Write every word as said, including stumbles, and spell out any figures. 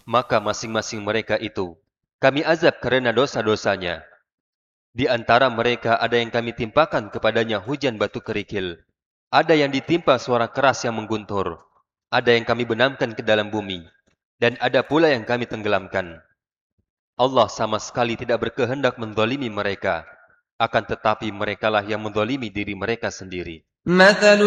Maka masing-masing mereka itu kami azab karena dosa-dosanya. Di antara mereka ada yang kami timpakan kepadanya hujan batu kerikil. Ada yang ditimpa suara keras yang mengguntur. Ada yang kami benamkan ke dalam bumi. Dan ada pula yang kami tenggelamkan. Allah sama sekali tidak berkehendak menzalimi mereka. Akan tetapi merekalah yang menzalimi diri mereka sendiri. مثل